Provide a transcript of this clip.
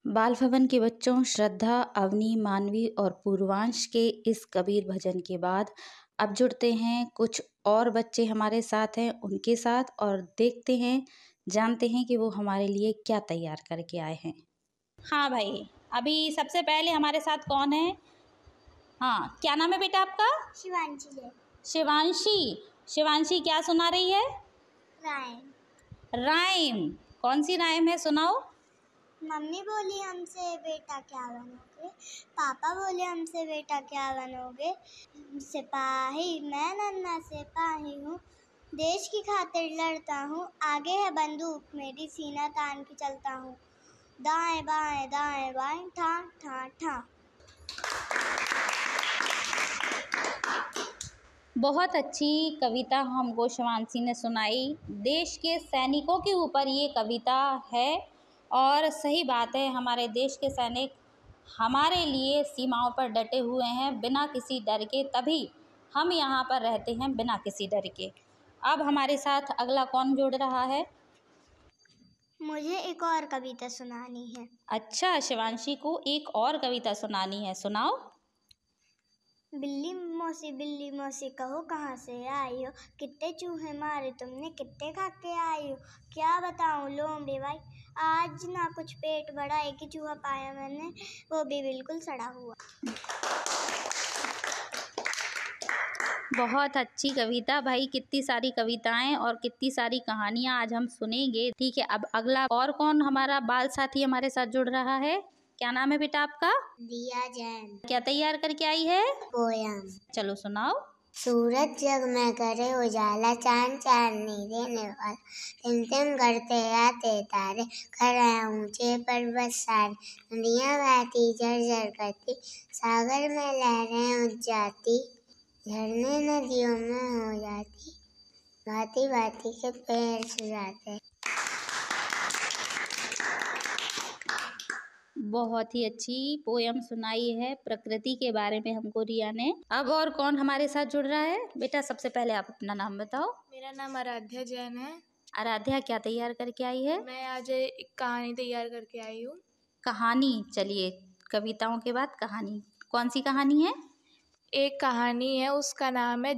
बाल भवन के बच्चों श्रद्धा, अवनी, मानवी और पूर्वांश के इस कबीर भजन के बाद अब जुड़ते हैं कुछ और बच्चे हमारे साथ हैं उनके साथ और देखते हैं, जानते हैं कि वो हमारे लिए क्या तैयार करके आए हैं। हाँ भाई, अभी सबसे पहले हमारे साथ कौन है? हाँ, क्या नाम है बेटा आपका? शिवांशी है। शिवांशी क्या सुना रही है? राइम। कौन सी राइम है, सुनाओ। मम्मी बोली हमसे बेटा क्या बनोगे, पापा बोले हमसे बेटा क्या बनोगे, सिपाही मैं नन्हा सिपाही हूँ, देश की खातिर लड़ता हूँ, आगे है बंदूक मेरी सीना तान के चलता हूँ, दाएं बाएं ठां ठां ठां। बहुत अच्छी कविता हमको शिवांशी ने सुनाई। देश के सैनिकों के ऊपर ये कविता है और सही बात है, हमारे देश के सैनिक हमारे लिए सीमाओं पर डटे हुए हैं बिना किसी डर के, तभी हम यहाँ पर रहते हैं बिना किसी डर के। अब हमारे साथ अगला कौन जुड़ रहा है? मुझे एक और कविता सुनानी है। अच्छा, शिवांशी को एक और कविता सुनानी है, सुनाओ। बिल्ली मौसी कहो कहाँ से आई हो, कितने चूहे मारे तुमने कितने खा के आई हो, क्या बताऊं लोमड़ी भाई, आज ना कुछ पेट भरा, एक ही चूहा पाया मैंने, वो भी बिल्कुल सड़ा हुआ। बहुत अच्छी कविता भाई, कितनी सारी कविताएं और कितनी सारी कहानियां आज हम सुनेंगे। ठीक है, अब अगला और कौन हमारा बाल साथी हमारे साथ जुड़ रहा है? क्या नाम है बेटा आपका? दिया जैन। क्या तैयार करके आई है? पोयम। चलो सुनाओ। सूरज जग में करे उजाला, चांद चांदनी देने वाला, तिम तिम करते आते तारे, खड़े ऊंचे पर्वत सारे, नदियां बहती झरझर करती, सागर में लहरें उठ जाती, झरने नदियों में हो जाती, भांति भांति के पेड़ सजाते। बहुत ही अच्छी पोयम सुनाई है प्रकृति के बारे में हमको रिया ने। अब और कौन हमारे साथ जुड़ रहा है? बेटा सबसे पहले आप अपना नाम बताओ। मेरा नाम आराध्या जैन है। आराध्या क्या तैयार करके आई है? मैं आज एक कहानी तैयार करके आई हूँ। कहानी? चलिए, कविताओं के बाद कहानी, कौन सी कहानी है? एक कहानी है, उसका नाम है